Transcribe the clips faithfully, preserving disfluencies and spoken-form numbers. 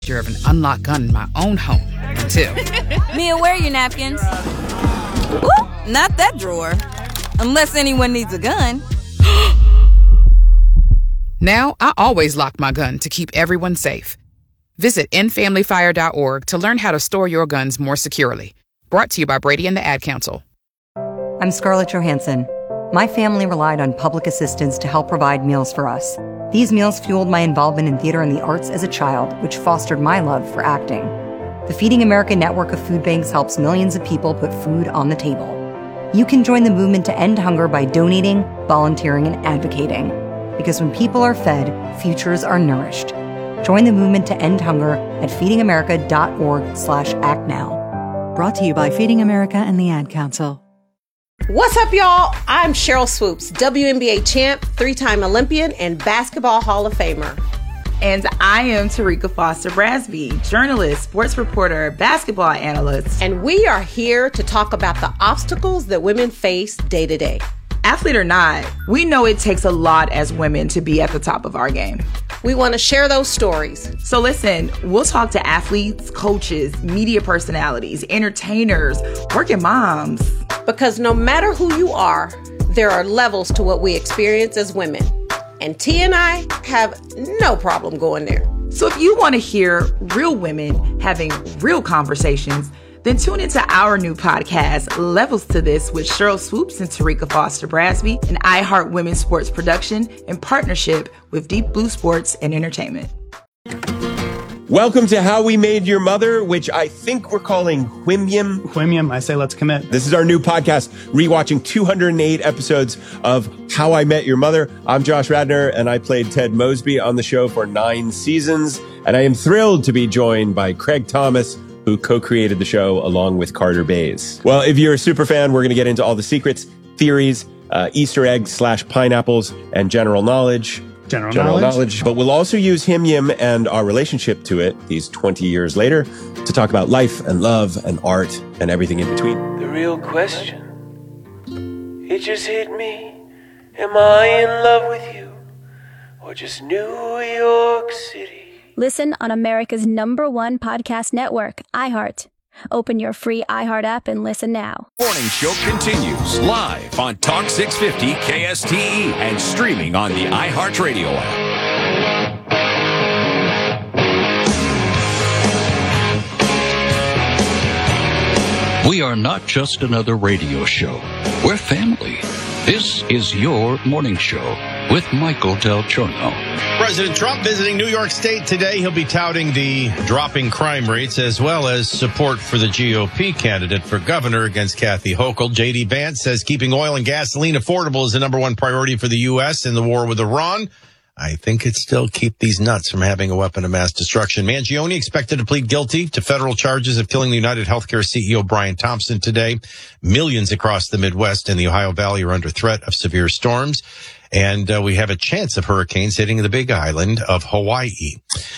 of an unlocked gun in my own home until... Mia, where are your napkins? Ooh, not that drawer. Unless anyone needs a gun. Now, I always lock my gun to keep everyone safe. Visit end family fire dot org to learn how to store your guns more securely. Brought to you by Brady and the Ad Council. I'm Scarlett Johansson. My family relied on public assistance to help provide meals for us. These meals fueled my involvement in theater and the arts as a child, which fostered my love for acting. The Feeding America network of food banks helps millions of people put food on the table. You can join the movement to end hunger by donating, volunteering, and advocating. Because when people are fed, futures are nourished. Join the movement to end hunger at feeding america dot org slash act now. Brought to you by Feeding America and the Ad Council. What's up, y'all? I'm Cheryl Swoops, W N B A champ, three-time Olympian, and Basketball Hall of Famer. And I am Tarika Foster Brasby, journalist, sports reporter, basketball analyst. And we are here to talk about the obstacles that women face day to day. Athlete or not, we know it takes a lot as women to be at the top of our game. We want to share those stories. So listen, we'll talk to athletes, coaches, media personalities, entertainers, working moms. Because no matter who you are, there are levels to what we experience as women. And T and I have no problem going there. So if you want to hear real women having real conversations, then tune into our new podcast, Levels to This, with Cheryl Swoops and Tarika Foster Brasby, an iHeart Women's Sports production in partnership with Deep Blue Sports and Entertainment. Welcome to How We Made Your Mother, which I think we're calling Whimyam. Whimyam, I say let's commit. This is our new podcast, rewatching two hundred eight episodes of How I Met Your Mother. I'm Josh Radner, and I played Ted Mosby on the show for nine seasons. And I am thrilled to be joined by Craig Thomas, who co-created the show along with Carter Bays. Well, if you're a super fan, we're going to get into all the secrets, theories, uh, Easter eggs slash pineapples, and general knowledge. General, general knowledge. knowledge. But we'll also use Him Yim and our relationship to it, these twenty years later, to talk about life and love and art and everything in between. The real question, it just hit me. Am I in love with you or just New York City? Listen on America's number one podcast network, iHeart. Open your free iHeart app and listen now. Morning Show continues live on Talk six fifty K S T E and streaming on the iHeart Radio app. We are not just another radio show. We're family. This is your morning show with Michael Del Giorno. President Trump visiting New York State today. He'll be touting the dropping crime rates as well as support for the G O P candidate for governor against Kathy Hochul. J D Vance says keeping oil and gasoline affordable is the number one priority for the U S in the war with Iran. I think it still keep these nuts from having a weapon of mass destruction. Mangione expected to plead guilty to federal charges of killing the United Healthcare C E O Brian Thompson today. Millions across the Midwest and the Ohio Valley are under threat of severe storms. And uh, we have a chance of hurricanes hitting the big island of Hawaii.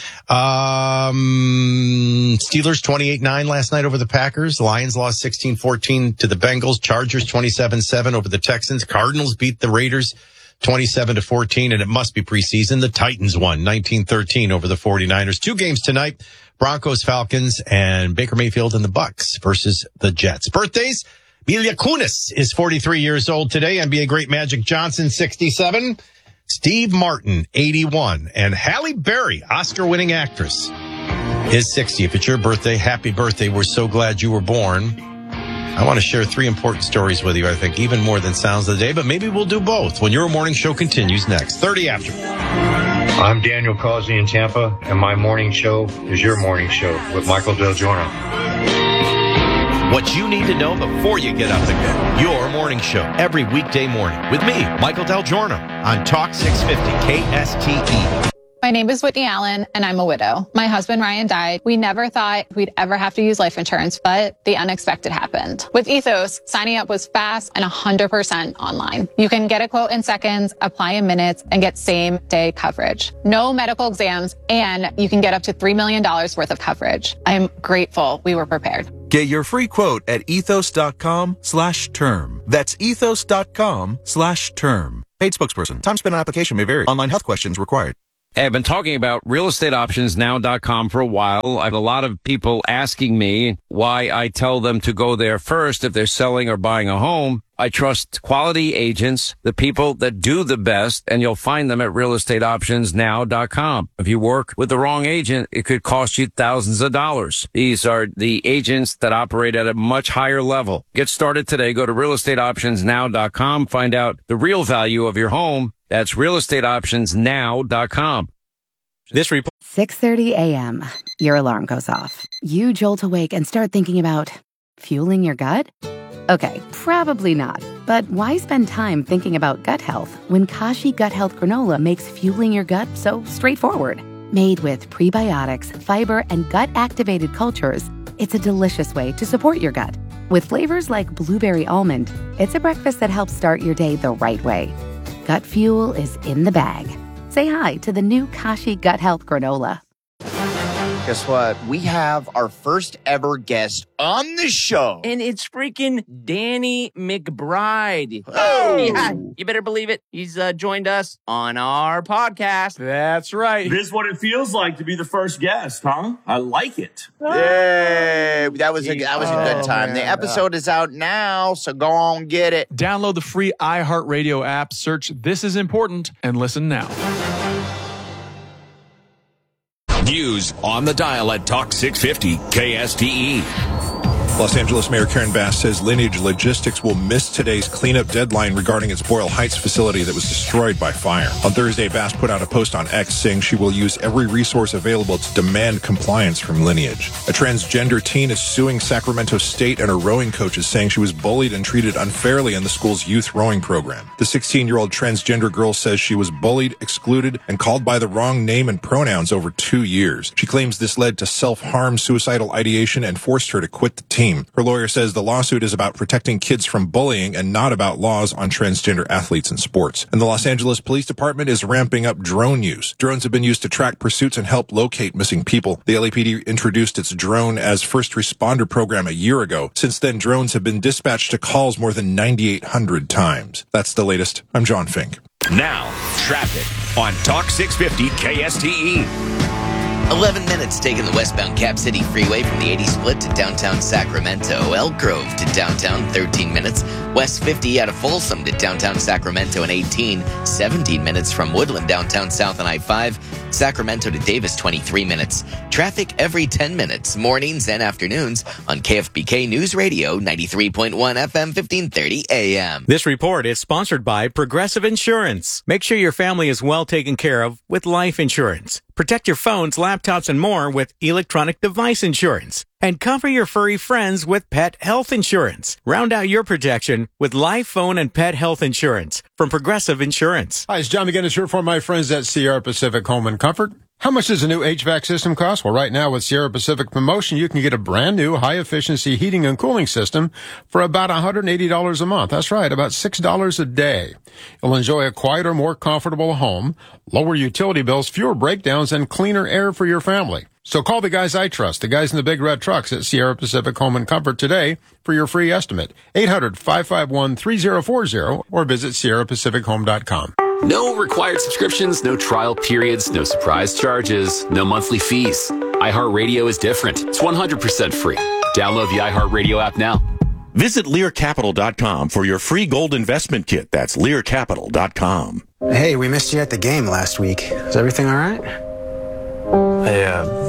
Um, Steelers twenty-eight nine last night over the Packers. Lions lost sixteen fourteen to the Bengals. Chargers twenty-seven seven over the Texans. Cardinals beat the Raiders twenty-seven to fourteen, and it must be preseason. The Titans won nineteen thirteen over the forty-niners. Two games tonight, Broncos, Falcons, and Baker Mayfield and the Bucks versus the Jets. Birthdays, Mila Kunis is forty-three years old today. N B A great Magic Johnson, sixty-seven. Steve Martin, eighty-one. And Halle Berry, Oscar-winning actress, is sixty. If it's your birthday, happy birthday. We're so glad you were born. I want to share three important stories with you, I think, even more than Sounds of the Day, but maybe we'll do both when your morning show continues next. thirty after. I'm Daniel Causey in Tampa, and my morning show is your morning show with Michael Del Giorno. What you need to know before you get up again. Your morning show every weekday morning with me, Michael Del Giorno, on Talk six fifty K S T E. My name is Whitney Allen, and I'm a widow. My husband, Ryan, died. We never thought we'd ever have to use life insurance, but the unexpected happened. With Ethos, signing up was fast and one hundred percent online. You can get a quote in seconds, apply in minutes, and get same-day coverage. No medical exams, and you can get up to three million dollars worth of coverage. I am grateful we were prepared. Get your free quote at ethos.com slash term. That's ethos.com slash term. Paid spokesperson. Time spent on application may vary. Online health questions required. Hey, I've been talking about real estate options now dot com for a while. I have a lot of people asking me why I tell them to go there first if they're selling or buying a home. I trust quality agents, the people that do the best, and you'll find them at real estate options now dot com. If you work with the wrong agent, it could cost you thousands of dollars. These are the agents that operate at a much higher level. Get started today. Go to real estate options now dot com. Find out the real value of your home. That's real estate options now dot com. This report. six thirty a.m. Your alarm goes off. You jolt awake and start thinking about fueling your gut? Okay, probably not. But why spend time thinking about gut health when Kashi Gut Health Granola makes fueling your gut so straightforward? Made with prebiotics, fiber, and gut-activated cultures, it's a delicious way to support your gut. With flavors like blueberry almond, it's a breakfast that helps start your day the right way. Gut fuel is in the bag. Say hi to the new Kashi Gut Health Granola. Guess what? We have our first ever guest on the show. And it's freaking Danny McBride. Oh. Yeah, you better believe it. He's uh, joined us on our podcast. That's right. This is what it feels like to be the first guest, huh? I like it. Yay. That was a, that was a good Oh, time. man. The episode is out now, so go on get it. Download the free iHeartRadio app, search This Is Important, and listen now. News on the dial at Talk six fifty K S T E. Los Angeles Mayor Karen Bass says Lineage Logistics will miss today's cleanup deadline regarding its Boyle Heights facility that was destroyed by fire. On Thursday, Bass put out a post on X saying she will use every resource available to demand compliance from Lineage. A transgender teen is suing Sacramento State and her rowing coaches, saying she was bullied and treated unfairly in the school's youth rowing program. The sixteen-year-old transgender girl says she was bullied, excluded, and called by the wrong name and pronouns over two years. She claims this led to self-harm, suicidal ideation, and forced her to quit the team. Her lawyer says the lawsuit is about protecting kids from bullying and not about laws on transgender athletes in sports. And the Los Angeles Police Department is ramping up drone use. Drones have been used to track pursuits and help locate missing people. The L A P D introduced its drone as first responder program a year ago. Since then, drones have been dispatched to calls more than ninety-eight hundred times. That's the latest. I'm John Fink. Now, traffic on Talk six fifty K S T E. eleven minutes taking the westbound Cap City Freeway from the eighty split to downtown Sacramento. Elk Grove to downtown, thirteen minutes. West fifty out of Folsom to downtown Sacramento in eighteen. seventeen minutes from Woodland downtown south on I five. Sacramento to Davis, twenty-three minutes. Traffic every ten minutes, mornings and afternoons on K F B K News Radio, ninety-three point one F M, fifteen thirty A M. This report is sponsored by Progressive Insurance. Make sure your family is well taken care of with life insurance. Protect your phones, laptops, and more with electronic device insurance. And cover your furry friends with pet health insurance. Round out your protection with life, phone, and pet health insurance from Progressive Insurance. Hi, it's John McGinnis here for my friends at Sierra Pacific Home and Comfort. How much does a new H V A C system cost? Well, right now with Sierra Pacific promotion, you can get a brand new high-efficiency heating and cooling system for about one hundred eighty dollars a month. That's right, about six dollars a day. You'll enjoy a quieter, more comfortable home, lower utility bills, fewer breakdowns, and cleaner air for your family. So call the guys I trust, the guys in the big red trucks at Sierra Pacific Home and Comfort today for your free estimate. eight hundred, five five one, three zero four zero or visit sierra pacific home dot com. No required subscriptions, no trial periods, no surprise charges, no monthly fees. iHeartRadio is different. It's one hundred percent free. Download the iHeartRadio app now. Visit Lear Capital dot com for your free gold investment kit. That's Lear Capital dot com. Hey, we missed you at the game last week. Is everything all right? I,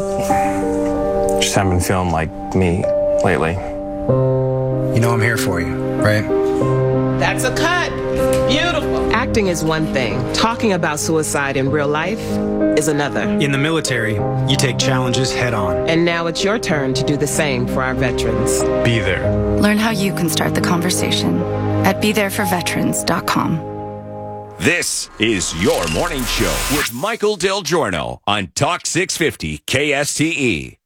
uh, just haven't been feeling like me lately. You know I'm here for you, right? That's a cut. Beautiful. Acting is one thing. Talking about suicide in real life is another. In the military, you take challenges head on. And now it's your turn to do the same for our veterans. Be there. Learn how you can start the conversation at be there for veterans dot com. This is your morning show with Michael Del Giorno on Talk six fifty K S T E.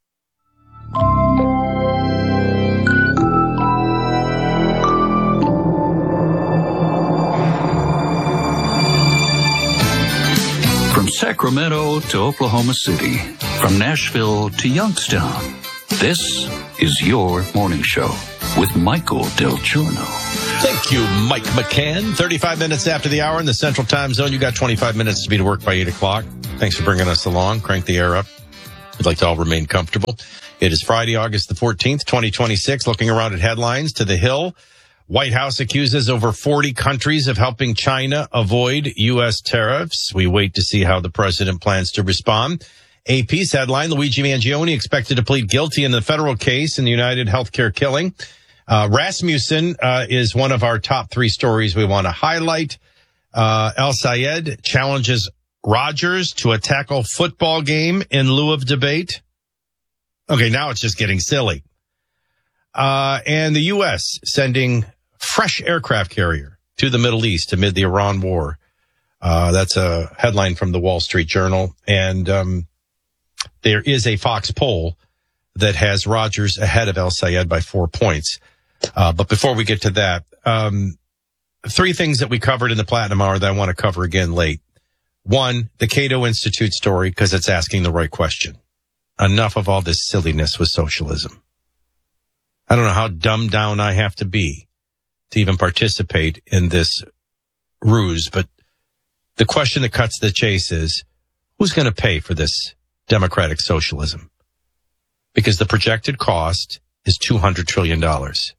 From Sacramento to Oklahoma City, from Nashville to Youngstown, this is your morning show with Michael Del Giorno Thank you, Mike McCann. thirty-five minutes after the hour in the Central Time Zone. You got twenty-five minutes to be to work by eight o'clock. Thanks for bringing us along. Crank the air up. We'd like to all remain comfortable. It is Friday, August the fourteenth, twenty twenty-six. Looking around at headlines to the Hill. White House accuses over forty countries of helping China avoid U S tariffs. We wait to see how the president plans to respond. A P's headline, Luigi Mangione expected to plead guilty in the federal case in the United Healthcare killing. Uh, Rasmussen uh, is one of our top three stories we want to highlight. Uh, El Sayed challenges Rogers to a tackle football game in lieu of debate. Okay, now it's just getting silly. Uh, and the U S sending fresh aircraft carrier to the Middle East amid the Iran war. Uh, that's a headline from the Wall Street Journal. And um, there is a Fox poll that has Rogers ahead of El Sayed by four points. Uh, but before we get to that, um, three things that we covered in the Platinum Hour that I want to cover again late. One, the Cato Institute story, because it's asking the right question. Enough of all this silliness with socialism. I don't know how dumbed down I have to be to even participate in this ruse, but the question that cuts the chase is, who's going to pay for this democratic socialism? Because the projected cost is two hundred trillion dollars.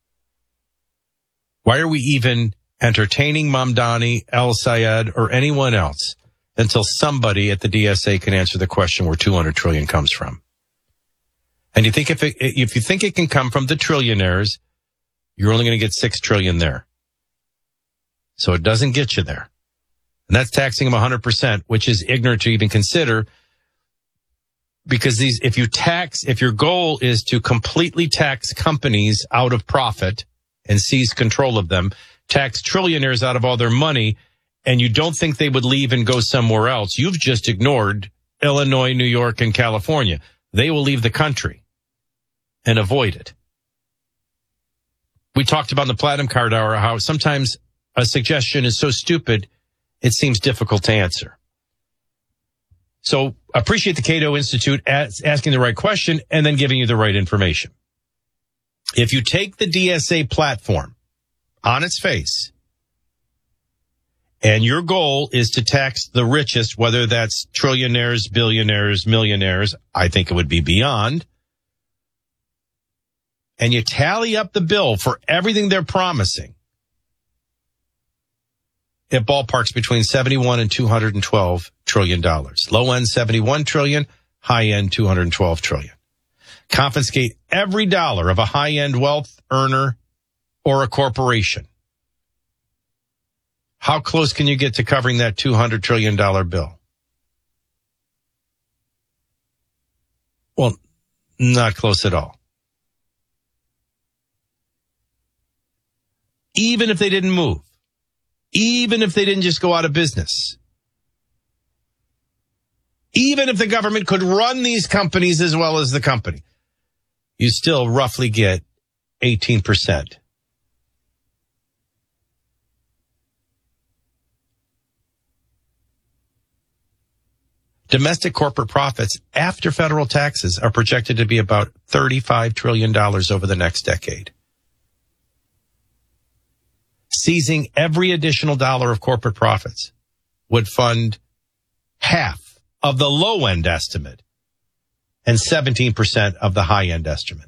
Why are we even entertaining Mamdani, El Sayed, or anyone else until somebody at the D S A can answer the question where two hundred trillion dollars comes from? And you think if it, if you think it can come from the trillionaires, you're only going to get six trillion dollars there. So it doesn't get you there. And that's taxing them one hundred percent, which is ignorant to even consider. Because these, if you tax, if your goal is to completely tax companies out of profit and seize control of them, tax trillionaires out of all their money, and you don't think they would leave and go somewhere else, you've just ignored Illinois, New York, and California. They will leave the country and avoid it. We talked about in the Platinum Card Hour how sometimes a suggestion is so stupid, it seems difficult to answer. So appreciate the Cato Institute as asking the right question and then giving you the right information. If you take the D S A platform on its face and your goal is to tax the richest, whether that's trillionaires, billionaires, millionaires, I think it would be beyond, and you tally up the bill for everything they're promising, it ballparks between seventy-one and two hundred twelve trillion dollars. Low end seventy-one trillion, high end two hundred twelve trillion. Confiscate every dollar of a high end wealth earner or a corporation. How close can you get to covering that two hundred trillion dollars bill? Well, not close at all. Even if they didn't move. Even if they didn't just go out of business. Even if the government could run these companies as well as the company, you still roughly get eighteen percent. Domestic corporate profits after federal taxes are projected to be about thirty-five trillion dollars over the next decade. Seizing every additional dollar of corporate profits would fund half of the low-end estimate and seventeen percent of the high-end estimate.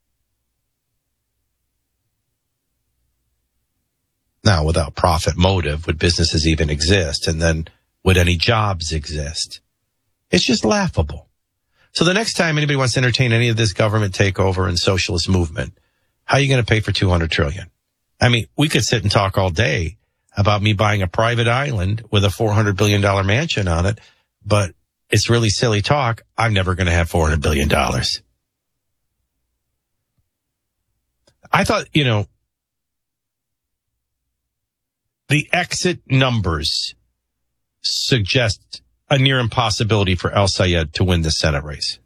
Now, without profit motive, would businesses even exist? And then would any jobs exist? It's just laughable. So the next time anybody wants to entertain any of this government takeover and socialist movement, how are you going to pay for two hundred trillion dollars? I mean, we could sit and talk all day about me buying a private island with a four hundred billion dollars mansion on it, but it's really silly talk. I'm never going to have four hundred billion dollars. I thought, you know, the exit numbers suggest a near impossibility for El Sayed to win the Senate race.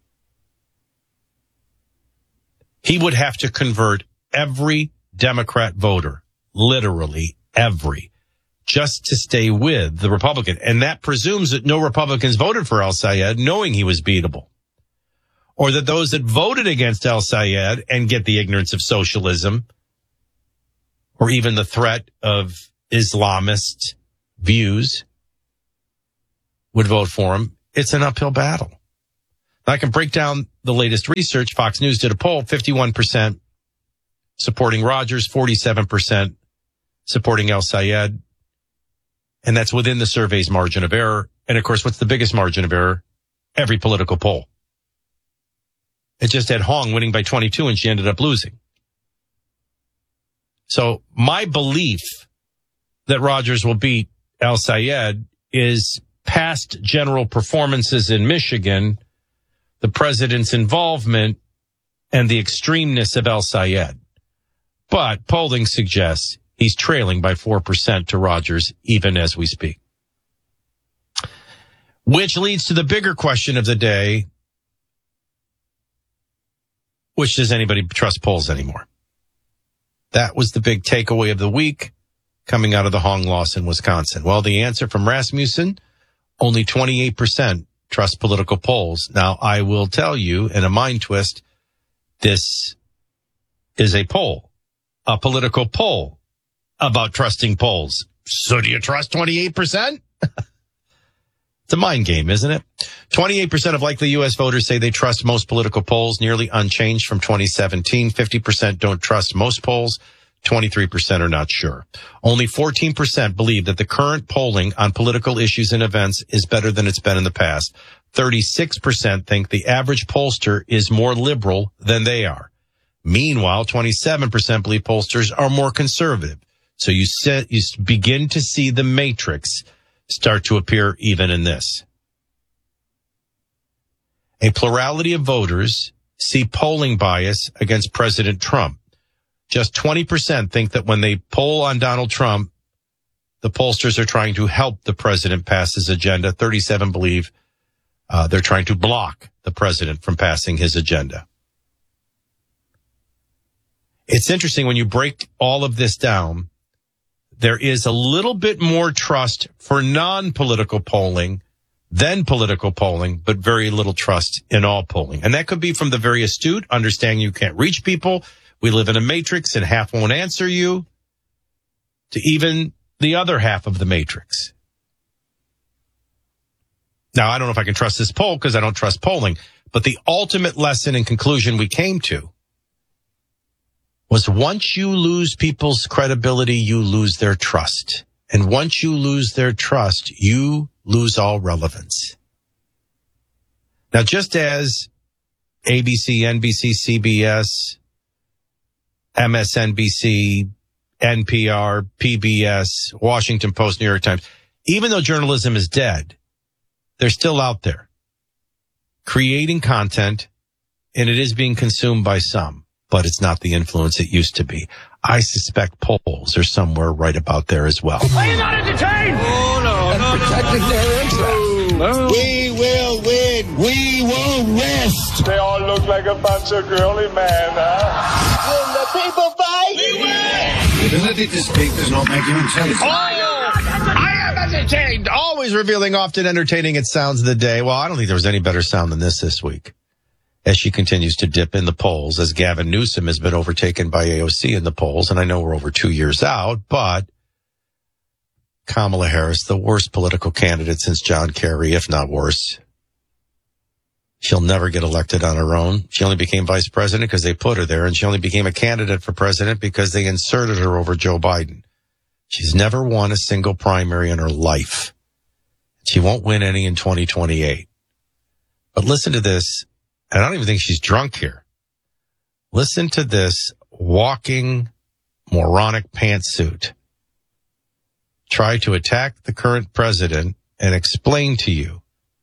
He would have to convert every Democrat voter, literally every, just to stay with the Republican. And that presumes that no Republicans voted for El Sayed knowing he was beatable. Or that those that voted against El Sayed and get the ignorance of socialism or even the threat of Islamist views would vote for him. It's an uphill battle. I can break down the latest research. Fox News did a poll, fifty-one percent supporting Rogers, forty-seven percent supporting El-Sayed. And that's within the survey's margin of error. And of course, what's the biggest margin of error? Every political poll. It just had Hong winning by twenty-two and she ended up losing. So my belief that Rogers will beat El-Sayed is past general performances in Michigan, the president's involvement, and the extremeness of El-Sayed. But polling suggests he's trailing by four percent to Rogers even as we speak. Which leads to the bigger question of the day, which does anybody trust polls anymore? That was the big takeaway of the week coming out of the Hong loss in Wisconsin. Well, the answer from Rasmussen, only twenty-eight percent trust political polls. Now, I will tell you in a mind twist, this is a poll, a political poll about trusting polls. So do you trust twenty-eight percent? It's a mind game, isn't it? twenty-eight percent of likely U S voters say they trust most political polls, nearly unchanged from twenty seventeen. fifty percent don't trust most polls. twenty-three percent are not sure. Only fourteen percent believe that the current polling on political issues and events is better than it's been in the past. thirty-six percent think the average pollster is more liberal than they are. Meanwhile, twenty-seven percent believe pollsters are more conservative. So you, set, you begin to see the matrix start to appear even in this. A plurality of voters see polling bias against President Trump. Just twenty percent think that when they poll on Donald Trump, the pollsters are trying to help the president pass his agenda. thirty-seven believe uh, they're trying to block the president from passing his agenda. It's interesting when you break all of this down, there is a little bit more trust for non-political polling than political polling, but very little trust in all polling. And that could be from the very astute, understanding you can't reach people. We live in a matrix and half won't answer you, to even the other half of the matrix. Now, I don't know if I can trust this poll because I don't trust polling, but the ultimate lesson and conclusion we came to was once you lose people's credibility, you lose their trust. And once you lose their trust, you lose all relevance. Now, just as A B C, N B C, C B S, M S N B C, N P R, P B S, Washington Post, New York Times, even though journalism is dead, they're still out there creating content, and it is being consumed by some, but it's not the influence it used to be. I suspect polls are somewhere right about there as well. Are you not entertained? Oh, no. And no, protecting no. their interests. No. We will win. We won't rest. They all look like a bunch of girly men, huh? When the people fight, we win. The ability to speak does not make you intelligent. Oh, I am entertained. Always revealing, often entertaining. It sounds of the day. Well, I don't think there was any better sound than this this week, as she continues to dip in the polls, as Gavin Newsom has been overtaken by A O C in the polls. And I know we're over two years out, but Kamala Harris, the worst political candidate since John Kerry, if not worse. She'll never get elected on her own. She only became vice president because they put her there, and she only became a candidate for president because they inserted her over Joe Biden. She's never won a single primary in her life. She won't win any in twenty twenty-eight. But listen to this. I don't even think she's drunk here. Listen to this walking moronic pantsuit try to attack the current president and explain to you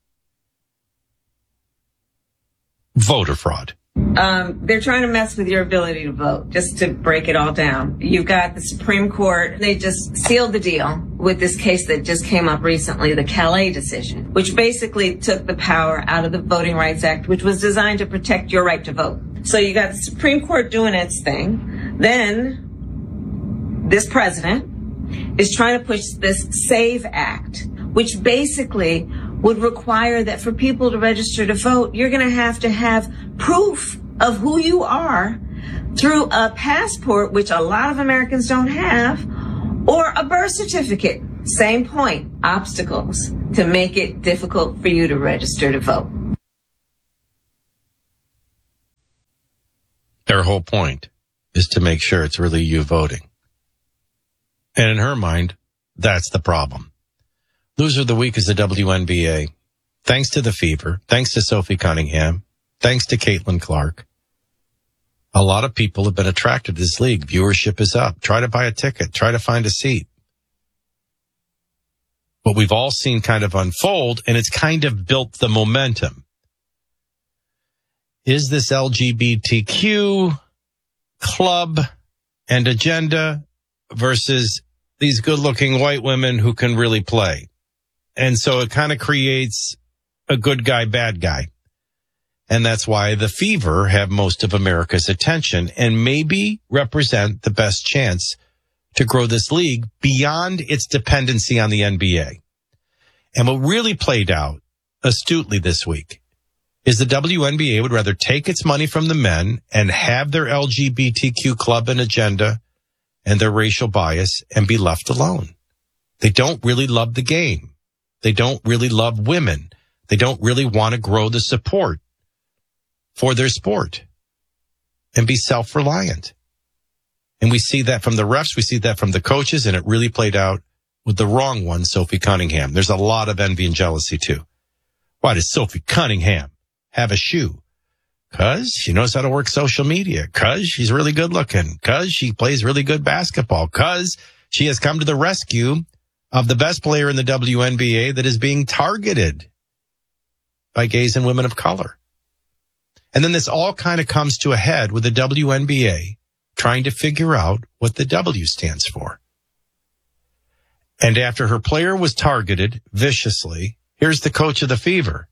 voter fraud. Um, they're trying to mess with your ability to vote, just to break it all down. You've got the Supreme Court. They just sealed the deal with this case that just came up recently, the Calais decision, which basically took the power out of the Voting Rights Act, which was designed to protect your right to vote. So you got the Supreme Court doing its thing. Then this president is trying to push this SAVE Act, which basically would require that for people to register to vote, you're going to have to have proof of who you are through a passport, which a lot of Americans don't have, or a birth certificate. Same point, obstacles to make it difficult for you to register to vote. Their whole point is to make sure it's really you voting. And in her mind, that's the problem. Loser of the week is the W N B A. Thanks to the Fever, thanks to Sophie Cunningham, thanks to Caitlin Clark. A lot of people have been attracted to this league. Viewership is up. Try to buy a ticket. Try to find a seat. What we've all seen kind of unfold, and it's kind of built the momentum. Is this L G B T Q club and agenda versus these good-looking white women who can really play? And so it kind of creates a good guy, bad guy. And that's why the Fever have most of America's attention and maybe represent the best chance to grow this league beyond its dependency on the N B A. And what really played out astutely this week is the W N B A would rather take its money from the men and have their L G B T Q club and agenda and their racial bias and be left alone. They don't really love the game. They don't really love women. They don't really want to grow the support for their sport and be self-reliant. And we see that from the refs. We see that from the coaches, and it really played out with the wrong one, Sophie Cunningham. There's a lot of envy and jealousy, too. Why does Sophie Cunningham have a shoe? Because she knows how to work social media. Because she's really good looking. Because she plays really good basketball. Because she has come to the rescue of the best player in the W N B A that is being targeted by gays and women of color. And then this all kind of comes to a head with the W N B A trying to figure out what the W stands for. And after her player was targeted viciously, here's the coach of the Fever.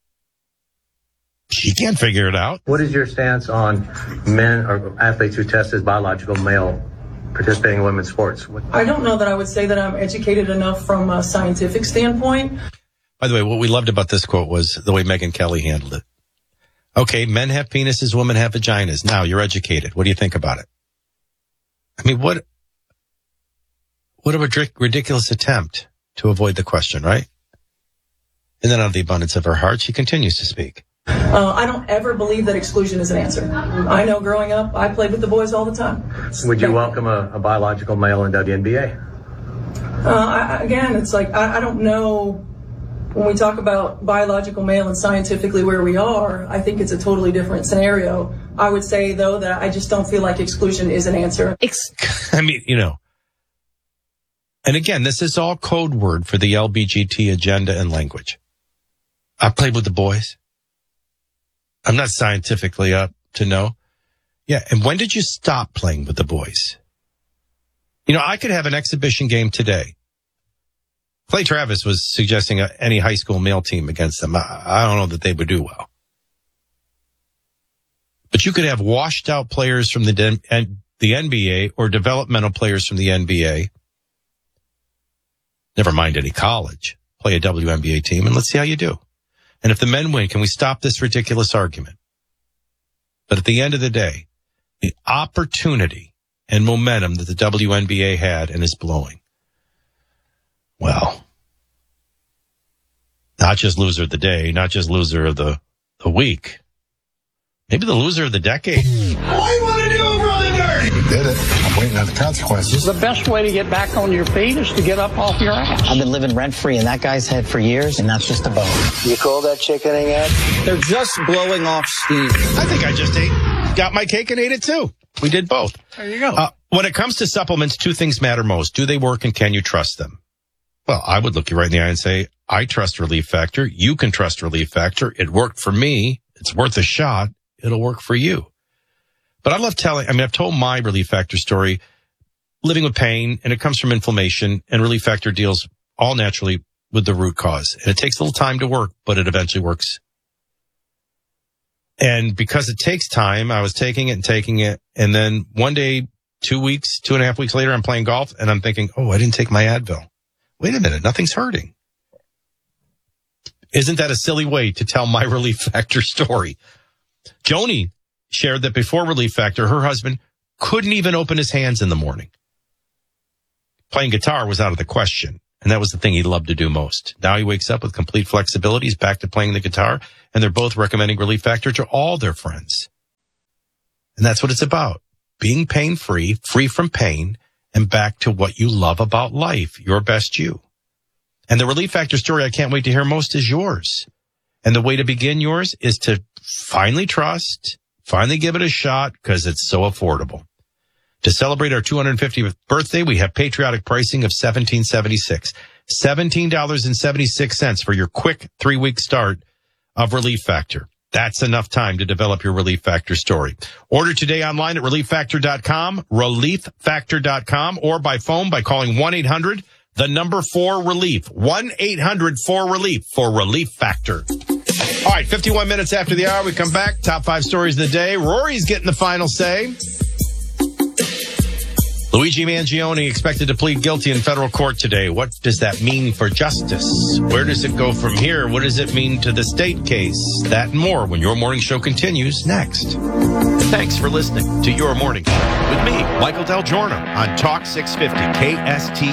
She can't figure it out. What is your stance on men or athletes who test as biological male participating in women's sports? I don't know that I would say that I'm educated enough from a scientific standpoint. By the way, what we loved about this quote was the way Megyn Kelly handled it. Okay, men have penises, women have vaginas. Now you're educated. What do you think about it? I mean, what, what a ridiculous attempt to avoid the question, right? And then out of the abundance of her heart, she continues to speak. Uh, I don't ever believe that exclusion is an answer. I know growing up, I played with the boys all the time. Would you welcome a, a biological male in W N B A? Uh, I, again, it's like, I, I don't know. When we talk about biological male and scientifically where we are, I think it's a totally different scenario. I would say, though, that I just don't feel like exclusion is an answer. Ex- I mean, you know, and again, this is all code word for the L B G T agenda and language. I played with the boys. I'm not scientifically up to know. Yeah, and when did you stop playing with the boys? You know, I could have an exhibition game today. Clay Travis was suggesting a, any high school male team against them. I, I don't know that they would do well. But you could have washed out players from the, the N B A or developmental players from the N B A. Never mind any college. Play a W N B A team and let's see how you do. And if the men win, can we stop this ridiculous argument? But at the end of the day, the opportunity and momentum that the W N B A had and is blowing. Well, not just loser of the day, not just loser of the, the week, maybe the loser of the decade. What do you want to do, Brother Dirty? You did it. I'm waiting on the consequences. The best way to get back on your feet is to get up off your ass. I've been living rent-free in that guy's head for years, and that's just a bone. You call that chickening yet? They're just blowing off steam. I think I just ate, got my cake and ate it too. We did both. There you go. Uh, when it comes to supplements, two things matter most. Do they work and can you trust them? Well, I would look you right in the eye and say, I trust Relief Factor. You can trust Relief Factor. It worked for me. It's worth a shot. It'll work for you. But I love telling, I mean, I've told my Relief Factor story, living with pain, and it comes from inflammation, and Relief Factor deals all naturally with the root cause. And it takes a little time to work, but it eventually works. And because it takes time, I was taking it and taking it. And then one day, two weeks, two and a half weeks later, I'm playing golf, and I'm thinking, oh, I didn't take my Advil. Wait a minute, nothing's hurting. Isn't that a silly way to tell my Relief Factor story? Joni shared that before Relief Factor, her husband couldn't even open his hands in the morning. Playing guitar was out of the question, and that was the thing he loved to do most. Now he wakes up with complete flexibility. He's back to playing the guitar, and they're both recommending Relief Factor to all their friends. And that's what it's about. Being pain-free, free from pain, and back to what you love about life, your best you. And the Relief Factor story I can't wait to hear most is yours. And the way to begin yours is to finally trust, finally give it a shot, because it's so affordable. To celebrate our two hundred fiftieth birthday, we have patriotic pricing of seventeen seventy-six. seventeen dollars and seventy-six cents for your quick three-week start of Relief Factor. That's enough time to develop your Relief Factor story. Order today online at relief factor dot com, relief factor dot com, or by phone by calling one eight hundred, the number four relief, one eight hundred four relief for Relief Factor. All right, fifty-one minutes after the hour, we come back. Top five stories of the day. Rory's getting the final say. Luigi Mangione expected to plead guilty in federal court today. What does that mean for justice? Where does it go from here? What does it mean to the state case? That and more when your morning show continues next. Thanks for listening to Your Morning Show with me, Michael Del Giorno, on Talk six fifty K S T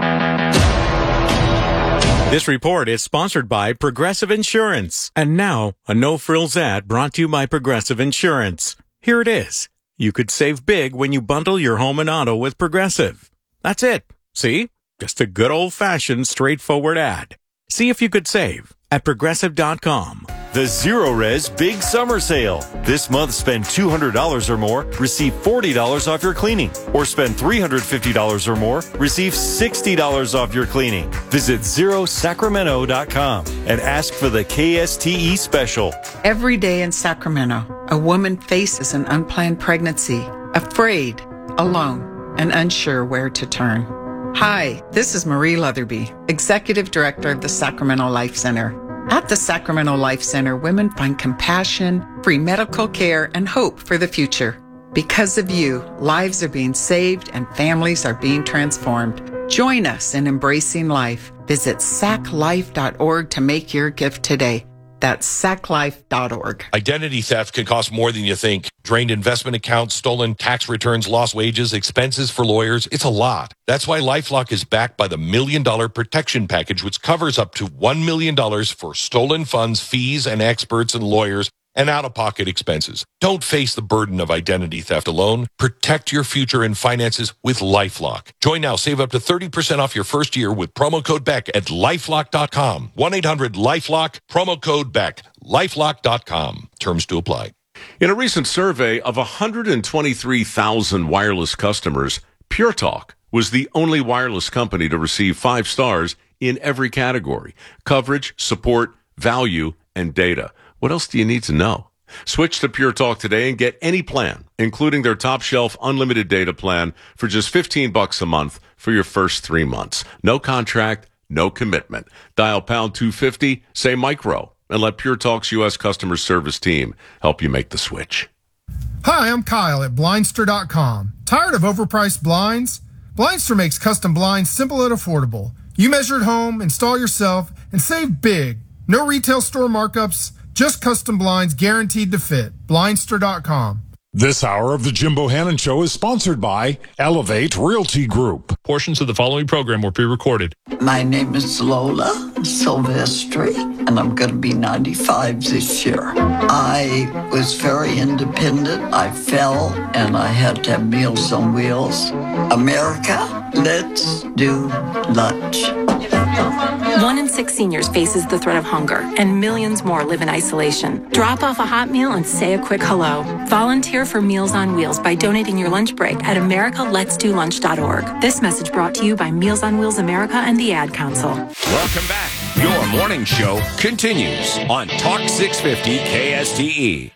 E. This report is sponsored by Progressive Insurance. And now, a no-frills ad brought to you by Progressive Insurance. Here it is. You could save big when you bundle your home and auto with Progressive. That's it. See? Just a good old-fashioned, straightforward ad. See if you could save at progressive dot com. The Zero Res Big Summer Sale. This month, spend two hundred dollars or more, receive forty dollars off your cleaning. Or spend three hundred fifty dollars or more, receive sixty dollars off your cleaning. Visit zero sacramento dot com and ask for the K S T E special. Every day in Sacramento, a woman faces an unplanned pregnancy, afraid, alone, and unsure where to turn. Hi, this is Marie Leatherby, Executive Director of the Sacramento Life Center. At the Sacramento Life Center, women find compassion, free medical care, and hope for the future. Because of you, lives are being saved and families are being transformed. Join us in embracing life. Visit sac life dot org to make your gift today. That's sac life dot org. Identity theft can cost more than you think. Drained investment accounts, stolen tax returns, lost wages, expenses for lawyers. It's a lot. That's why LifeLock is backed by the Million Dollar Protection Package, which covers up to one million dollars for stolen funds, fees, and experts and lawyers, and out-of-pocket expenses. Don't face the burden of identity theft alone. Protect your future and finances with LifeLock. Join now. Save up to thirty percent off your first year with promo code Beck at lifelock dot com. one eight hundred lifelock, promo code Beck, lifelock dot com. Terms to apply. In a recent survey of one hundred twenty-three thousand wireless customers, Pure Talk was the only wireless company to receive five stars in every category: coverage, support, value, and data. What else do you need to know? Switch to Pure Talk today and get any plan, including their top shelf unlimited data plan for just fifteen bucks a month for your first three months. No contract, no commitment. Dial pound two fifty, say micro, and let Pure Talk's U S customer service team help you make the switch. Hi, I'm Kyle at Blindster dot com. Tired of overpriced blinds? Blindster makes custom blinds simple and affordable. You measure at home, install yourself, and save big. No retail store markups, just custom blinds guaranteed to fit. Blindster dot com. This hour of the Jim Bohannon Show is sponsored by Elevate Realty Group. Portions of the following program were pre-recorded. My name is Lola Silvestri, and I'm going to be ninety-five this year. I was very independent. I fell, and I had to have Meals on Wheels. America, let's do lunch. One in six seniors faces the threat of hunger, and millions more live in isolation. Drop off a hot meal and say a quick hello. Volunteer for Meals on Wheels by donating your lunch break at america lets do lunch dot org. This message brought to you by Meals on Wheels America and the Ad Council. Welcome back. Your morning show continues on Talk six fifty K S T E.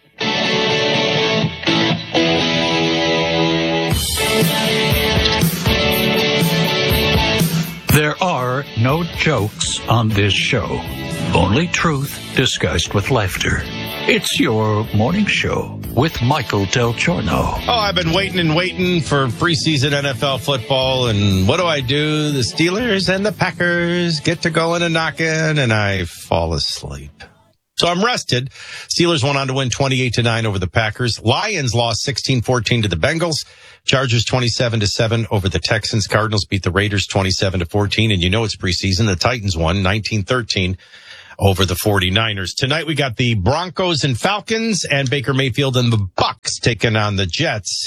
There are no jokes on this show, only truth discussed with laughter. It's your morning show with Michael Del Giorno. Oh, I've been waiting and waiting for preseason N F L football, and what do I do? The Steelers and the Packers get to going and knocking, and I fall asleep. So I'm rested. Steelers went on to win twenty-eight to nine over the Packers. Lions lost sixteen fourteen to the Bengals. Chargers twenty-seven to seven over the Texans. Cardinals beat the Raiders twenty-seven to fourteen. And you know it's preseason. The Titans won nineteen thirteen over the forty-niners. Tonight we got the Broncos and Falcons, and Baker Mayfield and the Bucks taking on the Jets.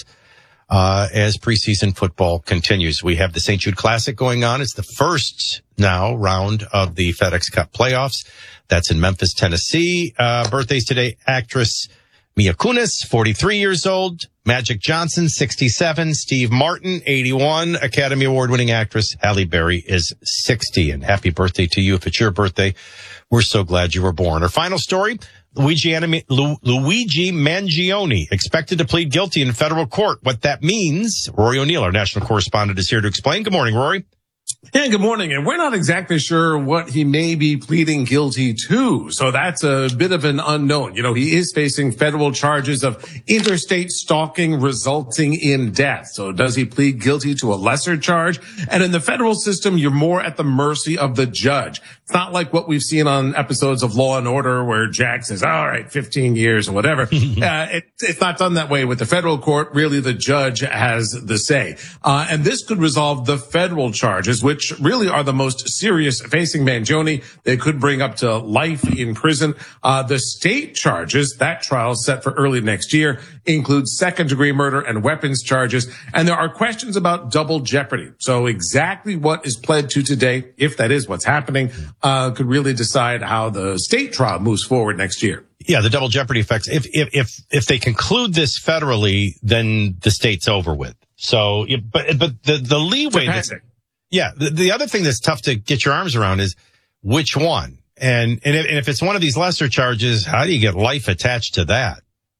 Uh, as preseason football continues. We have the Saint Jude Classic going on. It's the first now round of the FedEx Cup playoffs. That's in Memphis, Tennessee. Uh, birthdays today, actress Mia Kunis, forty-three years old. Magic Johnson, sixty-seven. Steve Martin, eighty-one. Academy Award-winning actress Halle Berry is sixty. And happy birthday to you if it's your birthday. We're so glad you were born. Our final story, Luigi, Anime, Lu, Luigi Mangione expected to plead guilty in federal court. What that means, Rory O'Neill, our national correspondent, is here to explain. Good morning, Rory. Yeah, good morning. And we're not exactly sure what he may be pleading guilty to. So that's a bit of an unknown. You know, he is facing federal charges of interstate stalking resulting in death. So does he plead guilty to a lesser charge? And in the federal system, you're more at the mercy of the judge. It's not like what we've seen on episodes of Law and Order where Jack says, all right, fifteen years or whatever. uh, it, it's not done that way with the federal court. Really, the judge has the say. Uh, and this could resolve the federal charges, which really are the most serious facing Mangione. They could bring up to life in prison. Uh, the state charges, that trial set for early next year, includes second degree murder and weapons charges. And there are questions about double jeopardy. So exactly what is pled to today, if that is what's happening, uh, could really decide how the state trial moves forward next year. Yeah, the double jeopardy effects. If, if, if, if they conclude this federally, then the state's over with. So, but, but the, the leeway. Yeah. The, the other thing that's tough to get your arms around is which one. And, and if, and if it's one of these lesser charges, how do you get life attached to that?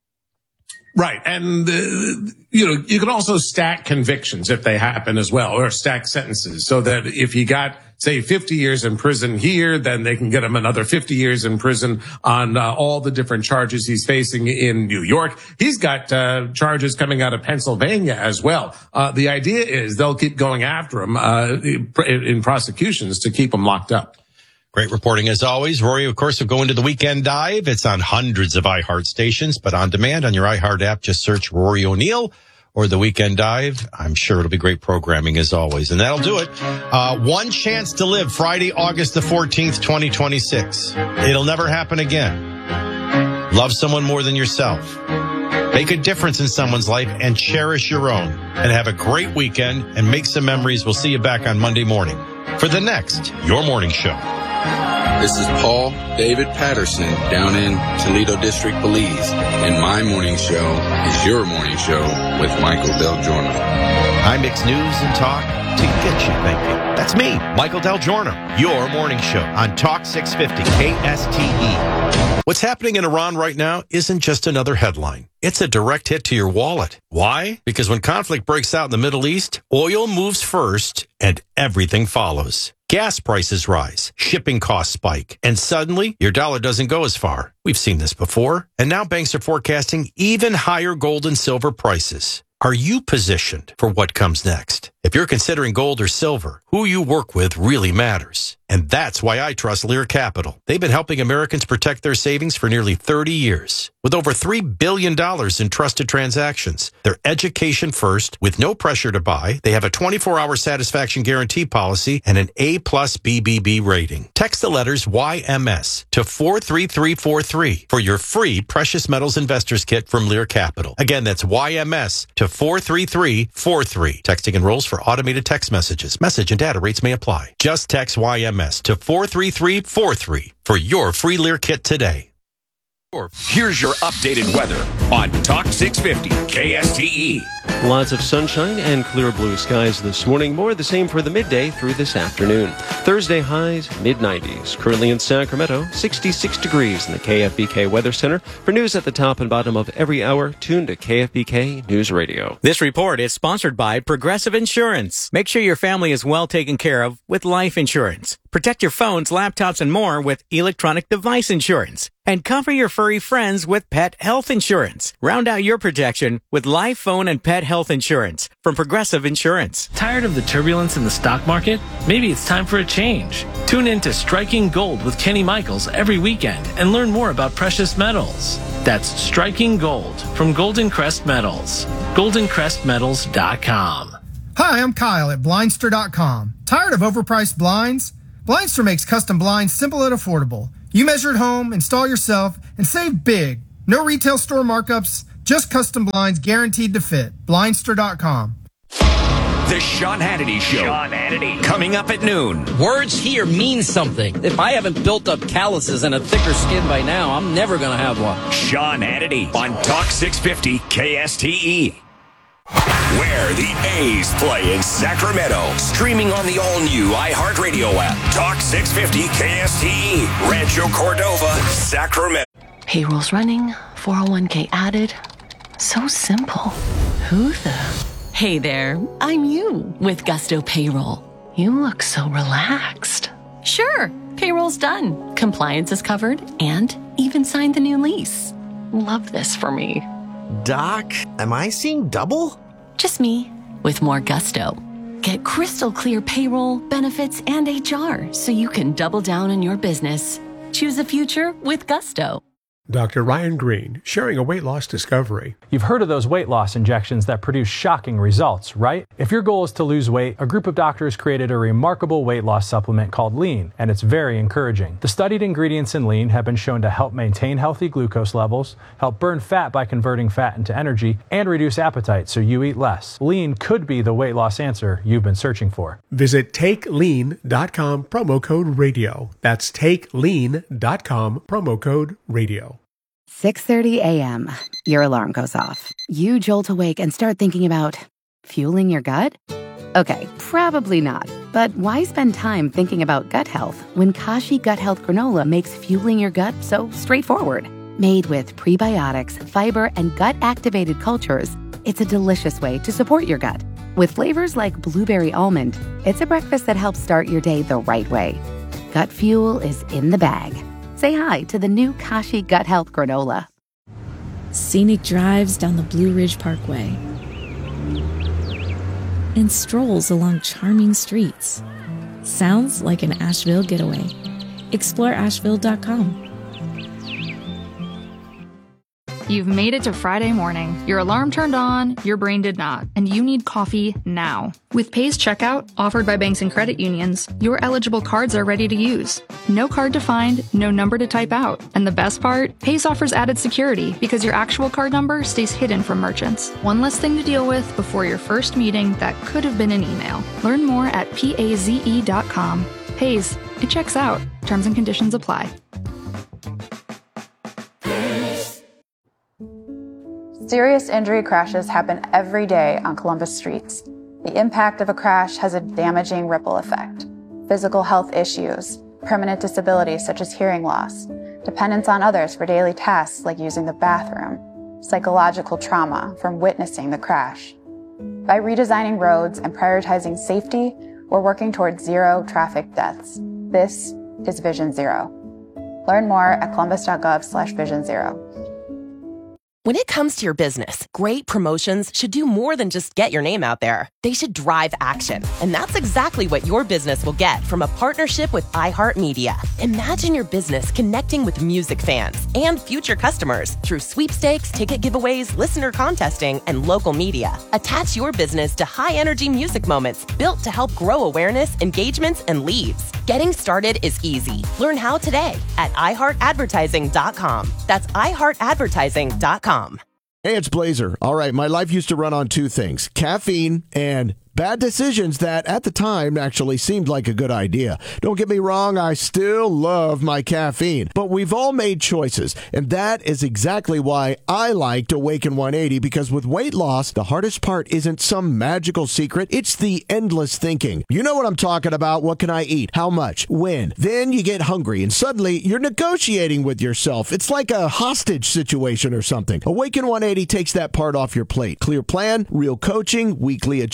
Right. And, uh, you know, you can also stack convictions if they happen as well, or stack sentences, so that if he got, say, fifty years in prison here, then they can get him another fifty years in prison on uh, all the different charges he's facing in New York. He's got uh, charges coming out of Pennsylvania as well. Uh, the idea is they'll keep going after him uh, in, in prosecutions to keep him locked up. Great reporting as always. Rory, of course, will go into the Weekend Dive. It's on hundreds of iHeart stations, but on demand on your iHeart app, just search Rory O'Neill or the Weekend Dive. I'm sure it'll be great programming as always. And that'll do it. Uh, One Chance to Live, Friday, August the fourteenth, twenty twenty-six. It'll never happen again. Love someone more than yourself. Make a difference in someone's life and cherish your own. And have a great weekend and make some memories. We'll see you back on Monday morning for the next Your Morning Show. This is Paul David Patterson down in Toledo District Police, and my morning show is Your Morning Show with Michael Del Giorno. I mix news and talk to get you thinking. That's me, Michael Del Giorno, Your Morning Show on Talk six fifty K S T E. What's happening in Iran right now isn't just another headline. It's a direct hit to your wallet. Why? Because when conflict breaks out in the Middle East, oil moves first and everything follows. Gas prices rise, shipping costs spike, and suddenly your dollar doesn't go as far. We've seen this before, and now banks are forecasting even higher gold and silver prices. Are you positioned for what comes next? If you're considering gold or silver, who you work with really matters. And that's why I trust Lear Capital. They've been helping Americans protect their savings for nearly thirty years. With over three billion dollars in trusted transactions, they're education first with no pressure to buy. They have a twenty-four hour satisfaction guarantee policy and an A plus B B B rating. Text the letters Y M S to four three three four three for your free Precious Metals Investors Kit from Lear Capital. Again, that's Y M S to four three three four three. Texting enrolls for automated text messages. Message and data rates may apply. Just text Y M S to four three three four three for your free Lear Kit today. Here's your updated weather on Talk six fifty K S T E. Lots of sunshine and clear blue skies this morning. More of the same for the midday through this afternoon. Thursday highs, mid nineties. Currently in Sacramento, sixty-six degrees in the K F B K Weather Center. For news at the top and bottom of every hour, tune to K F B K News Radio. This report is sponsored by Progressive Insurance. Make sure your family is well taken care of with life insurance. Protect your phones, laptops, and more with electronic device insurance. And cover your furry friends with pet health insurance. Round out your protection with life, phone, and pet health insurance from Progressive Insurance. Tired of the turbulence in the stock market? Maybe it's time for a change. Tune in to Striking Gold with Kenny Michaels every weekend and learn more about precious metals. That's Striking Gold from Golden Crest Metals. golden crest metals dot com. Hi, I'm Kyle at Blindster dot com. Tired of overpriced blinds? Blindster makes custom blinds simple and affordable. You measure at home, install yourself, and save big. No retail store markups, just custom blinds guaranteed to fit. Blindster dot com. The Sean Hannity Show. Sean Hannity. Coming up at noon. Words here mean something. If I haven't built up calluses and a thicker skin by now, I'm never going to have one. Sean Hannity on Talk six fifty K S T E. Where the A's play in Sacramento. Streaming on the all-new iHeartRadio app. Talk six fifty K S T E. Rancho Cordova, Sacramento. Payroll's running, four oh one k added. So simple. Who the... Hey there, I'm you with Gusto Payroll. You look so relaxed. Sure, payroll's done. Compliance is covered and even signed the new lease. Love this for me. Doc, am I seeing double? Just me with more Gusto. Get crystal clear payroll, benefits, and H R so you can double down on your business. Choose a future with Gusto. Doctor Ryan Green, sharing a weight loss discovery. You've heard of those weight loss injections that produce shocking results, right? If your goal is to lose weight, a group of doctors created a remarkable weight loss supplement called Lean, and it's very encouraging. The studied ingredients in Lean have been shown to help maintain healthy glucose levels, help burn fat by converting fat into energy, and reduce appetite so you eat less. Lean could be the weight loss answer you've been searching for. Visit take lean dot com, promo code radio. That's take lean dot com, promo code radio. six thirty a.m. Your alarm goes off. You jolt awake and start thinking about fueling your gut? Okay, probably not. But why spend time thinking about gut health when Kashi Gut Health Granola makes fueling your gut so straightforward? Made with prebiotics, fiber, and gut-activated cultures, it's a delicious way to support your gut. With flavors like blueberry almond, it's a breakfast that helps start your day the right way. Gut fuel is in the bag. Say hi to the new Kashi Gut Health Granola. Scenic drives down the Blue Ridge Parkway and strolls along charming streets. Sounds like an Asheville getaway. Explore asheville dot com. You've made it to Friday morning. Your alarm turned on, your brain did not, and you need coffee now. With Paze Checkout, offered by banks and credit unions, your eligible cards are ready to use. No card to find, no number to type out. And the best part, Paze offers added security because your actual card number stays hidden from merchants. One less thing to deal with before your first meeting that could have been an email. Learn more at paze dot com. Paze, it checks out. Terms and conditions apply. Serious injury crashes happen every day on Columbus streets. The impact of a crash has a damaging ripple effect. Physical health issues, permanent disabilities such as hearing loss, dependence on others for daily tasks like using the bathroom, psychological trauma from witnessing the crash. By redesigning roads and prioritizing safety, we're working towards zero traffic deaths. This is Vision Zero. Learn more at columbus dot gov slash vision zero. When it comes to your business, great promotions should do more than just get your name out there. They should drive action. And that's exactly what your business will get from a partnership with iHeartMedia. Imagine your business connecting with music fans and future customers through sweepstakes, ticket giveaways, listener contesting, and local media. Attach your business to high-energy music moments built to help grow awareness, engagements, and leads. Getting started is easy. Learn how today at i heart advertising dot com. That's i heart advertising dot com. Hey, it's Blazer. All right, my life used to run on two things, caffeine and bad decisions that at the time actually seemed like a good idea. Don't get me wrong, I still love my caffeine, but we've all made choices, and that is exactly why I liked Awaken one eighty, because with weight loss, the hardest part isn't some magical secret, it's the endless thinking. You know what I'm talking about. What can I eat? How much? When? Then you get hungry, and suddenly you're negotiating with yourself. It's like a hostage situation or something. Awaken one eighty takes that part off your plate. Clear plan, real coaching, weekly adjustment,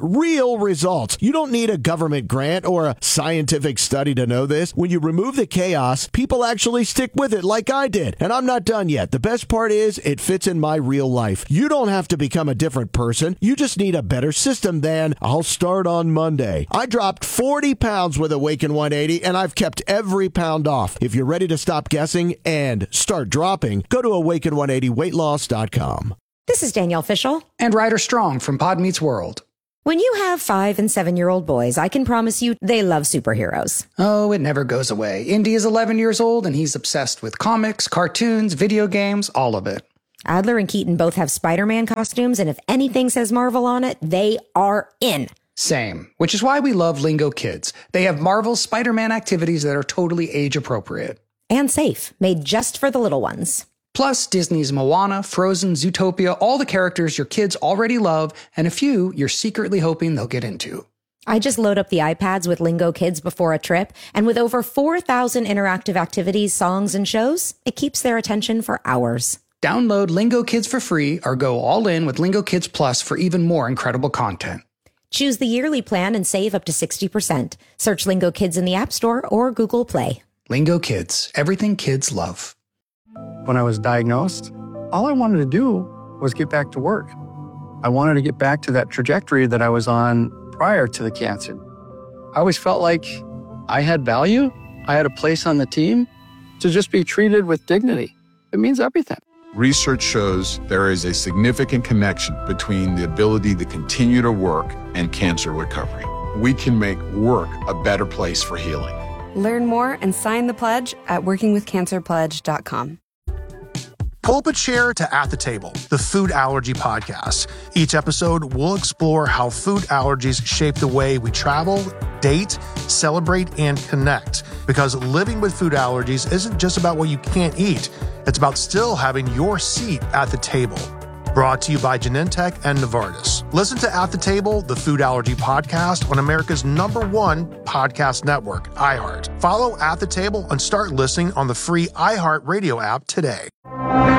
real results. You don't need a government grant or a scientific study to know this. When you remove the chaos, people actually stick with it like I did. And I'm not done yet. The best part is it fits in my real life. You don't have to become a different person. You just need a better system than I'll start on Monday. I dropped forty pounds with Awaken one eighty, and I've kept every pound off. If you're ready to stop guessing and start dropping, go to awaken one eighty weight loss dot com. This is Danielle Fishel. And Ryder Strong from Pod Meets World. When you have five and seven-year-old boys, I can promise you they love superheroes. Oh, it never goes away. Indy is eleven years old, and he's obsessed with comics, cartoons, video games, all of it. Adler and Keaton both have Spider-Man costumes, and if anything says Marvel on it, they are in. Same, which is why we love Lingo Kids. They have Marvel's Spider-Man activities that are totally age-appropriate. And safe, made just for the little ones. Plus, Disney's Moana, Frozen, Zootopia, all the characters your kids already love, and a few you're secretly hoping they'll get into. I just load up the iPads with Lingo Kids before a trip, and with over four thousand interactive activities, songs, and shows, it keeps their attention for hours. Download Lingo Kids for free or go all in with Lingo Kids Plus for even more incredible content. Choose the yearly plan and save up to sixty percent. Search Lingo Kids in the App Store or Google Play. Lingo Kids, everything kids love. When I was diagnosed, all I wanted to do was get back to work. I wanted to get back to that trajectory that I was on prior to the cancer. I always felt like I had value. I had a place on the team. To just be treated with dignity, it means everything. Research shows there is a significant connection between the ability to continue to work and cancer recovery. We can make work a better place for healing. Learn more and sign the pledge at working with cancer pledge dot com. Pull up a chair to At the Table, the food allergy podcast. Each episode, we'll explore how food allergies shape the way we travel, date, celebrate, and connect. Because living with food allergies isn't just about what you can't eat. It's about still having your seat at the table. Brought to you by Genentech and Novartis. Listen to At the Table, the food allergy podcast on America's number one podcast network, iHeart. Follow At the Table and start listening on the free iHeart Radio app today.